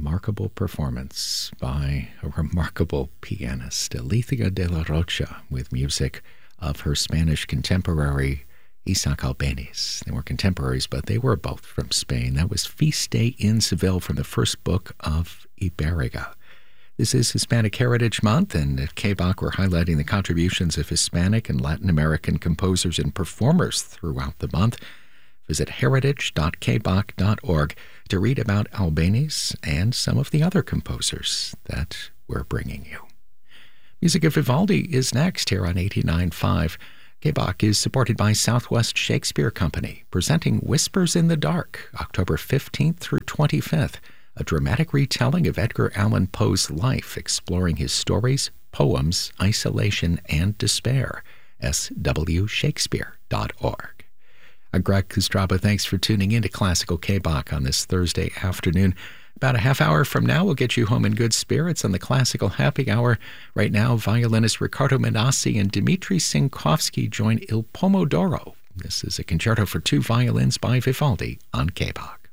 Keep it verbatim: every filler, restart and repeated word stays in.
remarkable performance by a remarkable pianist, Alicia de la Rocha, with music of her Spanish contemporary, Isaac Albéniz. They were contemporaries, but they were both from Spain. That was Feast Day in Seville from the first book of Ibérica. This is Hispanic Heritage Month, and at K B O C we're highlighting the contributions of Hispanic and Latin American composers and performers throughout the month. Visit heritage dot k b o c dot org to read about Albéniz and some of the other composers that we're bringing you. Music of Vivaldi is next here on eighty-nine point five. K B O C is supported by Southwest Shakespeare Company, presenting Whispers in the Dark, October fifteenth through twenty-fifth, a dramatic retelling of Edgar Allan Poe's life, exploring his stories, poems, isolation, and despair. s w shakespeare dot org. I'm Greg Kostraba. Thanks for tuning in to Classical K B O C on this Thursday afternoon. About a half hour from now, we'll get you home in good spirits on the Classical Happy Hour. Right now, violinist Riccardo Menassi and Dmitri Sinkovsky join Il Pomodoro. This is a concerto for two violins by Vivaldi on K B O C.